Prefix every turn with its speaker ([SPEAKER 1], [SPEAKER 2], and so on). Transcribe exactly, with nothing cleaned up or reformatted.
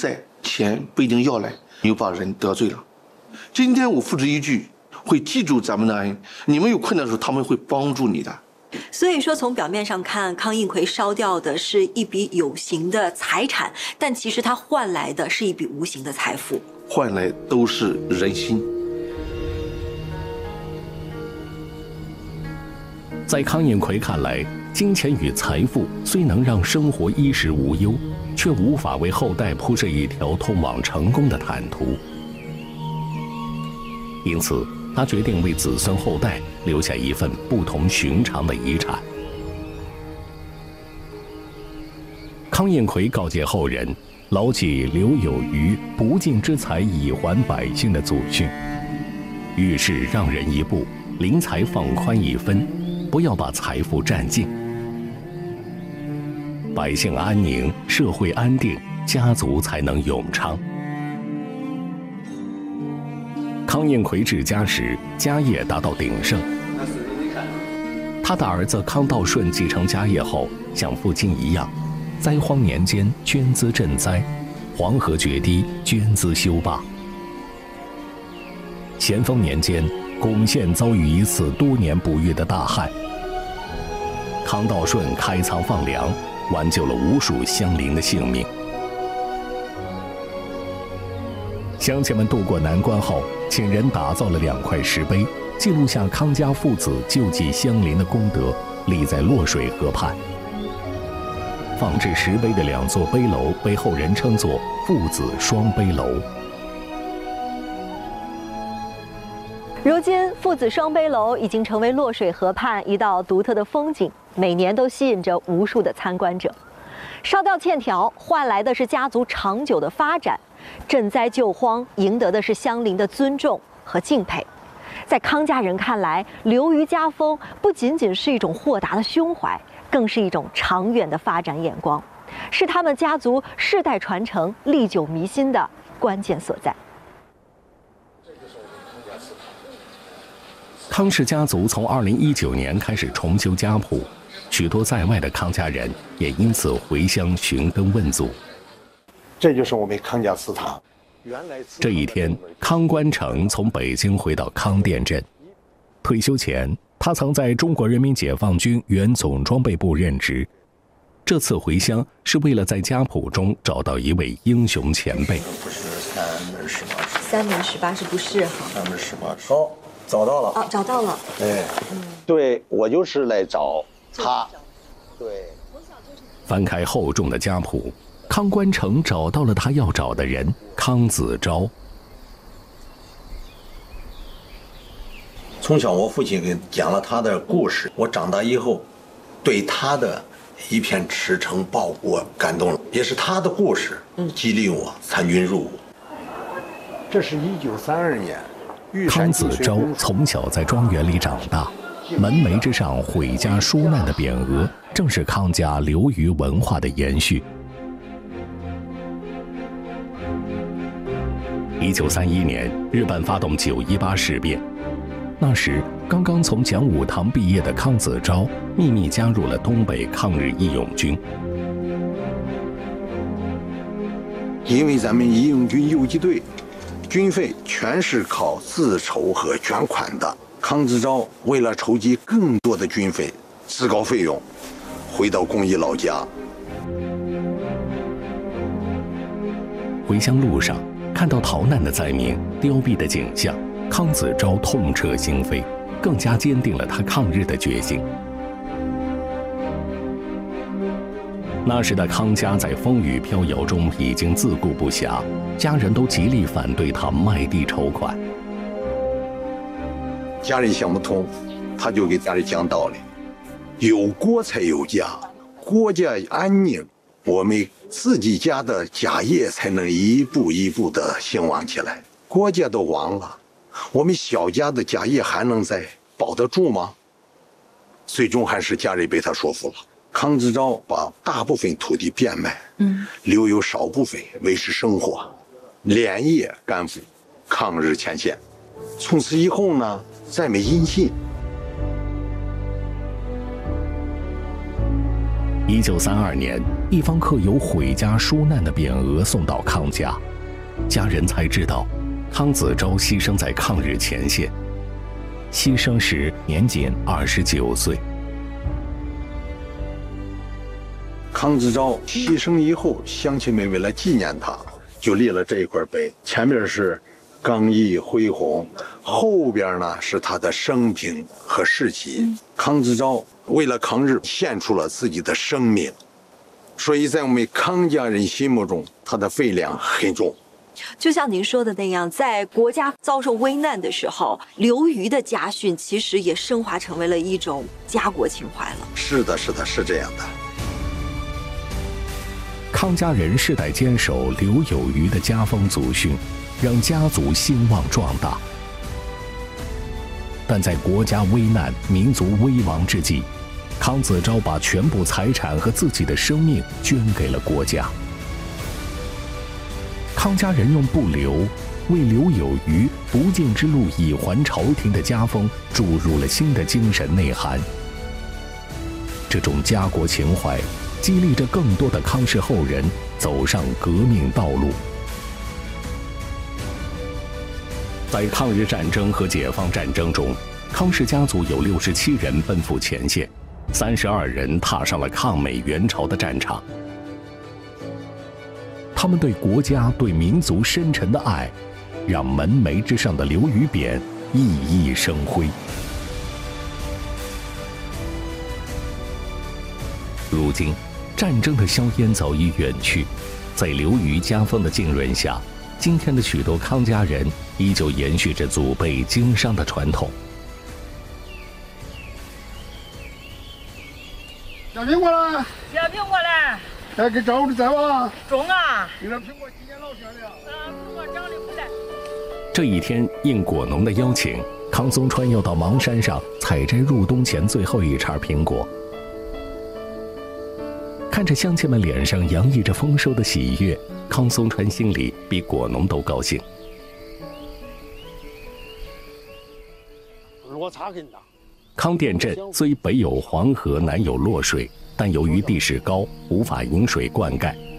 [SPEAKER 1] 在，钱不一定要来，你又把人得罪了。今天我付之一炬，会记住咱们的恩。你们有困难的时候，他们会帮助你的。
[SPEAKER 2] 所以说，从表面上看，康应奎烧掉的是一笔有形的财产，但其实他换来的是一笔无形的财富，
[SPEAKER 1] 换来都是人心。
[SPEAKER 3] 在康应奎看来，金钱与财富虽能让生活衣食无忧，却无法为后代铺设一条通往成功的坦途。因此，他决定为子孙后代留下一份不同寻常的遗产。康应奎告诫后人，牢记留有余，不尽之财以还百姓的祖训，遇事让人一步，临财放宽一分，不要把财富占尽。百姓安宁，社会安定，家族才能永昌。康应奎治家时，家业达到鼎盛。他的儿子康道顺继承家业后，像父亲一样，灾荒年间捐资赈灾，黄河决堤捐资修坝。咸丰年间，巩县遭遇一次多年不遇的大旱，康道顺开仓放粮，挽救了无数乡邻的性命。乡亲们渡过难关后，请人打造了两块石碑，记录下康家父子救济乡邻的功德，立在洛水河畔。放置石碑的两座碑楼被后人称作父子双碑楼。
[SPEAKER 2] 如今，父子双碑楼已经成为洛水河畔一道独特的风景，每年都吸引着无数的参观者。烧掉欠条，换来的是家族长久的发展；赈灾救荒，赢得的是乡邻的尊重和敬佩。在康家人看来，留于家风不仅仅是一种豁达的胸怀，更是一种长远的发展眼光，是他们家族世代传承、历久弥新的关键所在。
[SPEAKER 3] 康氏家族从二零一九年开始重修家谱，许多在外的康家人也因此回乡寻根问祖。
[SPEAKER 4] 这就是我们康家祠堂。原来
[SPEAKER 3] 这一天，康关成从北京回到康店镇。退休前，他曾在中国人民解放军原总装备部任职。这次回乡是为了在家谱中找到一位英雄前辈。
[SPEAKER 5] 不是三门十八尺，
[SPEAKER 2] 三门十八是不是哈？
[SPEAKER 5] 三门十八尺。
[SPEAKER 4] 哦，找到了。
[SPEAKER 2] 哦，找到了。
[SPEAKER 4] 哎，嗯，对，我就是来找他。对。
[SPEAKER 3] 翻开厚重的家谱，康关成找到了他要找的人康子昭。
[SPEAKER 5] 从小我父亲给讲了他的故事，我长大以后对他的一片赤诚报国感动了，也是他的故事激励我参军入伍。
[SPEAKER 4] 这是一九三二年，
[SPEAKER 3] 康子昭从小在庄园里长大，门楣之上毁家纾难的匾额，正是康家留余文化的延续。一九三一年，日本发动九一八事变。那时，刚刚从讲武堂毕业的康子昭秘密加入了东北抗日义勇军。
[SPEAKER 4] 因为咱们义勇军游击队军费全是靠自筹和捐款的，康子昭为了筹集更多的军费，自告奋勇回到公益老家。
[SPEAKER 3] 回乡路上，看到逃难的灾民、凋敝的景象，康子昭痛彻心扉，更加坚定了他抗日的决心。那时的康家在风雨飘摇中已经自顾不暇，家人都极力反对他卖地筹款。
[SPEAKER 4] 家人想不通，他就给家里讲道理：有国才有家，国家安宁，我们自己家的家业才能一步一步的兴旺起来。国家都亡了，我们小家的家业还能再保得住吗？最终还是家人被他说服了。康子昭把大部分土地变卖，嗯，留有少部分维持生活，连夜赶赴抗日前线。从此以后呢，再没音信。
[SPEAKER 3] 一九三二年，一方刻有“毁家纾难”的匾额送到康家，家人才知道，康子昭牺牲在抗日前线，牺牲时年仅二十九岁。
[SPEAKER 4] 康子昭牺牲以后，乡亲们为了纪念他，就立了这一块碑，前面是刚毅恢宏，后边呢是他的生平和事迹。康子昭为了抗日献出了自己的生命，所以在我们康家人心目中，他的分量很重。
[SPEAKER 6] 就像您说的那样，在国家遭受危难的时候，刘瑜的家训其实也升华成为了一种家国情怀了。
[SPEAKER 4] 是的，是的，是这样的。
[SPEAKER 3] 康家人世代坚守刘有余的家风祖训，让家族兴旺壮大。但在国家危难、民族危亡之际，康子昭把全部财产和自己的生命捐给了国家。康家人用不留、为刘有余不敬之路以还朝廷的家风注入了新的精神内涵。这种家国情怀激励着更多的康氏后人走上革命道路。在抗日战争和解放战争中，康氏家族有六十七人奔赴前线，三十二人踏上了抗美援朝的战场。他们对国家、对民族深沉的爱，让门楣之上的刘余匾熠熠生辉。如今，战争的硝烟早已远去，在刘余家风的浸润下，今天的许多康家人依旧延续着祖辈经商的传统。
[SPEAKER 7] 小苹果来，
[SPEAKER 8] 小苹果来，
[SPEAKER 7] 哎，给照顾的在吧？
[SPEAKER 8] 种啊！
[SPEAKER 7] 你这苹果今年老漂亮。
[SPEAKER 8] 嗯，苹果长得不赖。
[SPEAKER 3] 这一天，应果农的邀请，康松川要到邙山上采摘入冬前最后一茬苹果。看着乡亲们脸上洋溢着丰收的喜悦，康松川心里比果农都高兴。
[SPEAKER 7] 落差很大。
[SPEAKER 3] 康店镇虽北有黄河，南有洛水，但由于地势高，无法引水灌溉，